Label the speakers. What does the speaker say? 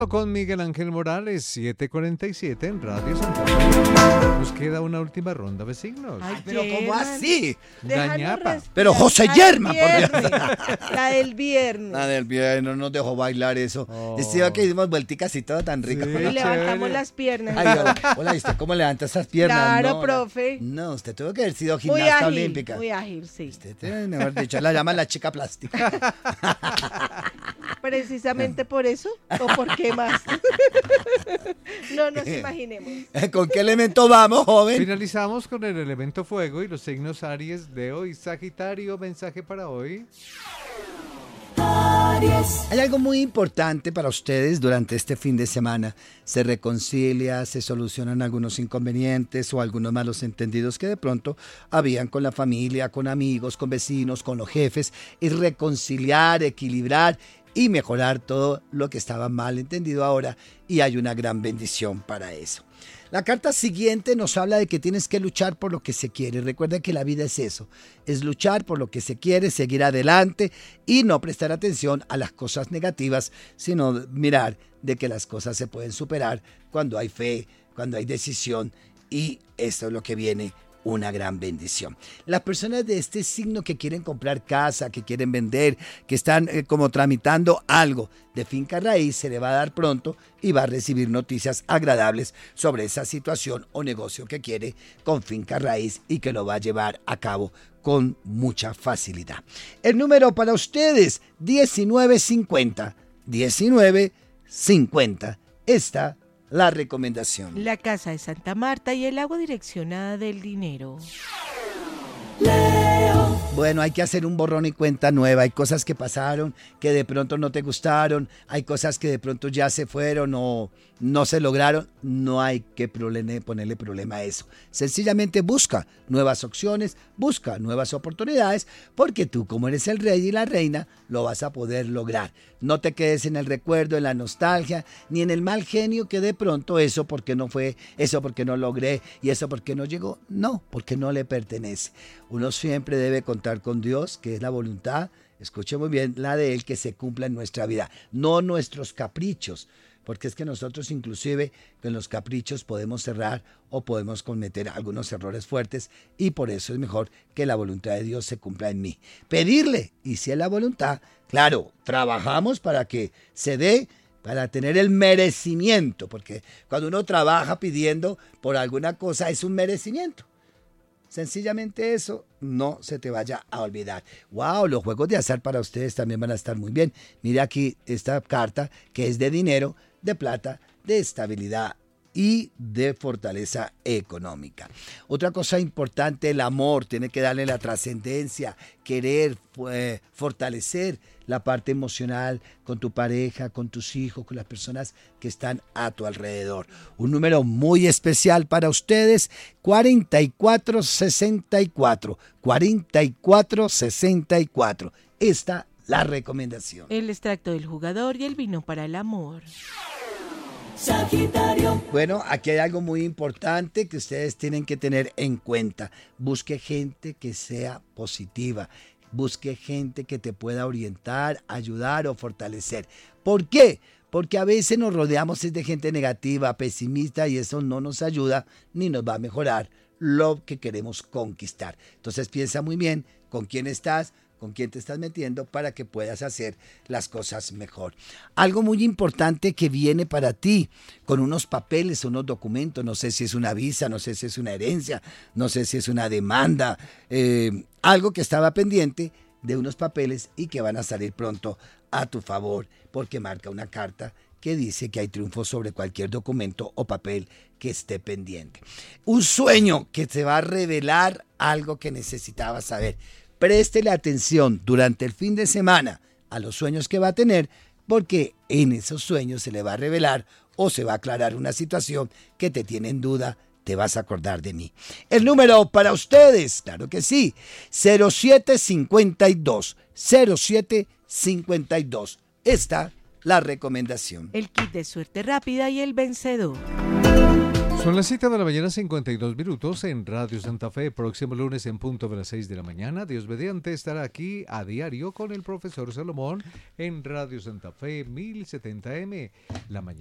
Speaker 1: Con Miguel Ángel Morales, 7:47 en Radio Santander. Nos queda una última ronda de signos.
Speaker 2: Ay, pero ¿cómo así?
Speaker 1: Gañapa.
Speaker 2: Pero José Yerma, por Dios.
Speaker 3: La del viernes.
Speaker 2: La del viernes, no nos dejó bailar eso. Decía que dimos vuelticas y todo tan rico.
Speaker 1: Sí.
Speaker 3: Y levantamos las piernas.
Speaker 2: Ay, hola, ¿viste cómo levanta esas piernas?
Speaker 3: Claro,
Speaker 2: No,
Speaker 3: profe.
Speaker 2: No, usted tuvo que haber sido
Speaker 3: Muy
Speaker 2: gimnasta
Speaker 3: ágil,
Speaker 2: olímpica.
Speaker 3: muy ágil, sí.
Speaker 2: Usted tiene, mejor dicho, la llaman la chica plástica.
Speaker 3: Precisamente por eso, ¿o por qué más? No nos imaginemos.
Speaker 2: ¿Con qué elemento vamos, joven?
Speaker 1: Finalizamos con el elemento fuego y los signos Aries, Leo y Sagitario. Mensaje para hoy.
Speaker 2: Hay algo muy importante para ustedes durante este fin de semana. Se reconcilia, se solucionan algunos inconvenientes o algunos malos entendidos que de pronto habían con la familia, con amigos, con vecinos, con los jefes. Y reconciliar, equilibrar y mejorar todo lo que estaba mal entendido ahora, y hay una gran bendición para eso. La carta siguiente nos habla de que tienes que luchar por lo que se quiere. Recuerda que la vida es eso, es luchar por lo que se quiere, seguir adelante y no prestar atención a las cosas negativas, sino mirar de que las cosas se pueden superar cuando hay fe, cuando hay decisión, y esto es lo que viene. Una gran bendición. Las personas de este signo que quieren comprar casa, que quieren vender, que están como tramitando algo de finca raíz, se le va a dar pronto y va a recibir noticias agradables sobre esa situación o negocio que quiere con finca raíz y que lo va a llevar a cabo con mucha facilidad. El número para ustedes, 1950. 1950. Esta la recomendación.
Speaker 3: La casa de Santa Marta y el agua direccionada del dinero.
Speaker 2: Bueno, hay que hacer un borrón y cuenta nueva. Hay cosas que pasaron que de pronto no te gustaron. Hay cosas que de pronto ya se fueron o no se lograron. No hay que ponerle problema a eso. Sencillamente busca nuevas opciones, busca nuevas oportunidades, porque tú, como eres el rey y la reina, lo vas a poder lograr. No te quedes en el recuerdo, en la nostalgia, ni en el mal genio que de pronto eso porque no fue, eso porque no logré y eso porque no llegó. No, porque no le pertenece. Uno siempre debe contar con Dios, que es la voluntad, escuche muy bien, la de Él, que se cumpla en nuestra vida, no nuestros caprichos, porque es que nosotros inclusive con los caprichos podemos cerrar o podemos cometer algunos errores fuertes, y por eso es mejor que la voluntad de Dios se cumpla en mí. Pedirle, y si es la voluntad, claro, trabajamos para que se dé, para tener el merecimiento, porque cuando uno trabaja pidiendo por alguna cosa es un merecimiento. Sencillamente eso, no se te vaya a olvidar. ¡Wow! Los juegos de azar para ustedes también van a estar muy bien. Mira aquí esta carta que es de dinero, de plata, de estabilidad y de fortaleza económica. Otra cosa importante, el amor. Tiene que darle la trascendencia, querer, fortalecer la parte emocional con tu pareja, con tus hijos, con las personas que están a tu alrededor. Un número muy especial para ustedes, 4464. 4464. Esta la recomendación.
Speaker 3: El extracto del jugador y el vino para el amor.
Speaker 4: Sagitario.
Speaker 2: Bueno, aquí hay algo muy importante que ustedes tienen que tener en cuenta. Busque gente que sea positiva. Busque gente que te pueda orientar, ayudar o fortalecer. ¿Por qué? Porque a veces nos rodeamos de gente negativa, pesimista, y eso no nos ayuda ni nos va a mejorar lo que queremos conquistar. Entonces piensa muy bien con quién estás, con quién te estás metiendo para que puedas hacer las cosas mejor. Algo muy importante que viene para ti con unos papeles, unos documentos, no sé si es una visa, no sé si es una herencia, no sé si es una demanda, algo que estaba pendiente de unos papeles y que van a salir pronto a tu favor, porque marca una carta que dice que hay triunfo sobre cualquier documento o papel que esté pendiente. Un sueño que te va a revelar algo que necesitabas saber. Préstele atención durante el fin de semana a los sueños que va a tener, porque en esos sueños se le va a revelar o se va a aclarar una situación que te tiene en duda. Te vas a acordar de mí. El número para ustedes, claro que sí, 0752. 0752. Esta la recomendación.
Speaker 3: El kit de suerte rápida y el vencedor.
Speaker 1: Son las 7 de la mañana, 52 minutos en Radio Santa Fe. Próximo lunes en punto de las 6 de la mañana. Dios mediante estará aquí a diario con el profesor Salomón en Radio Santa Fe 1070M. La mañana.